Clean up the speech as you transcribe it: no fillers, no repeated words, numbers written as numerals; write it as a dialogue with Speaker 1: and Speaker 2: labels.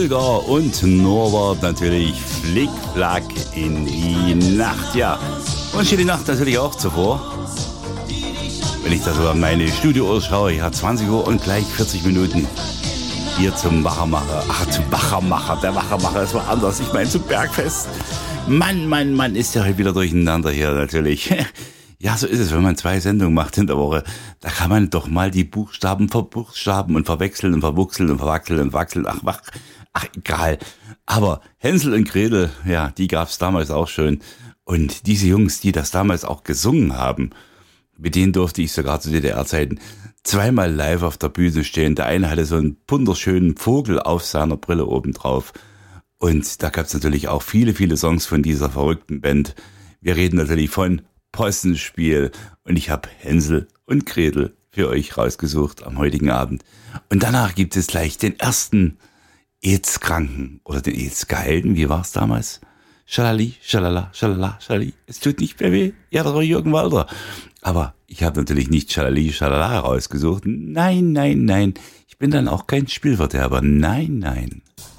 Speaker 1: Holger und Norbert natürlich Flickflack in die Nacht. Ja, und steht die Nacht natürlich auch zuvor. Wenn ich da so an meine Studiouhr schaue, ja, 20 Uhr und gleich 40 Minuten. Hier zum Wachermacher. Zum Wachermacher. Der Wachermacher, das war anders. Ich meine zum Bergfest. Mann, ist ja heute wieder durcheinander hier natürlich. Ja, so ist es, wenn man 2 Sendungen macht in der Woche. Da kann man doch mal die Buchstaben verbuchstaben und verwechseln und verwuchseln und verwackeln und wachseln. Ach, egal. Aber Hänsel und Gretel, ja, die gab's damals auch schon. Und diese Jungs, die das damals auch gesungen haben, mit denen durfte ich sogar zu DDR-Zeiten zweimal live auf der Bühne stehen. Der eine hatte so einen wunderschönen Vogel auf seiner Brille obendrauf. Und da gab's natürlich auch viele, viele Songs von dieser verrückten Band. Wir reden natürlich von Possenspiel. Und ich habe Hänsel und Gretel für euch rausgesucht am heutigen Abend. Und danach gibt es gleich den ersten AIDS-Kranken oder den AIDS-Geheilten. Wie war's damals? Schalali, schalala, schalala, schalali. Es tut nicht mehr weh. Ja, das war Jürgen Walter. Aber ich habe natürlich nicht Schalali, schalala rausgesucht. Nein. Ich bin dann auch kein Spielverderber. Nein.